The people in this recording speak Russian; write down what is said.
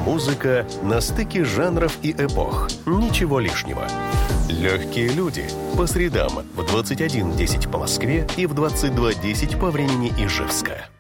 Музыка на стыке жанров и эпох. Ничего лишнего. «Легкие люди» по средам в 21:10 по Москве и в 22:10 по времени Ижевска.